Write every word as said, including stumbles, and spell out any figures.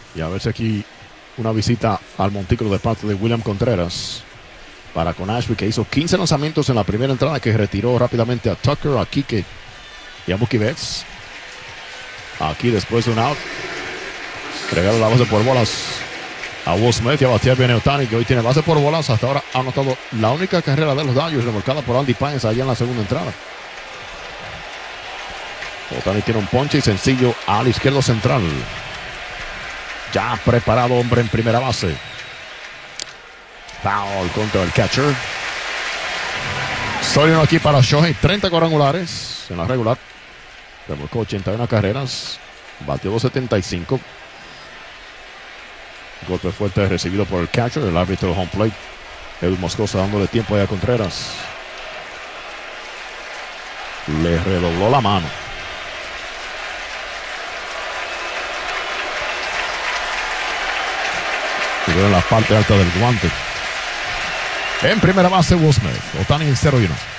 Y a ver si aquí una visita al montículo de parte de William Contreras para con Ashby, que hizo quince lanzamientos en la primera entrada, que retiró rápidamente a Tucker, a Kike y a Mookie Betts. Aquí después de un out, regala la base por bolas a Will Smith y a batear bien Ohtani, que hoy tiene base por bolas. Hasta ahora ha anotado la única carrera de los Dodgers, remolcada por Andy Pines allá en la segunda entrada. Ohtani tiene un ponche y sencillo al izquierdo central. Ya preparado, hombre en primera base. Foul contra el catcher. Sólido aquí para Shohei. treinta cuadrangulares en la regular. Remolcó ochenta y una carreras. Batió dos setenta y cinco. Golpe fuerte recibido por el catcher. El árbitro de home plate, Edu Moscoso, dándole tiempo ahí a Contreras. Le redobló la mano. En la parte alta del guante. En primera base, Will Smith. Ohtani en cero y uno.